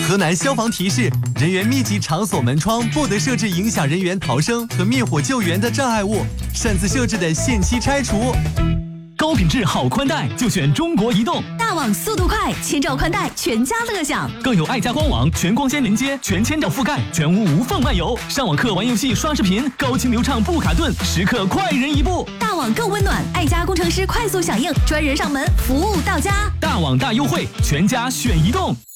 河南消防提示：人员密集场所门窗不得设置影响人员逃生和灭火救援的障碍物，擅自设置的限期拆除。 高品质好宽带就选中国移动， 大网速度快，千兆宽带全家乐享， 更有爱家官网全光纤连接、全千兆覆盖、全屋无缝漫游，上网课、玩游戏、刷视频，高清流畅不卡顿，时刻快人一步。 大网更温暖，爱家工程师快速响应，专人上门，服务到家。 大网大优惠，全家选移动。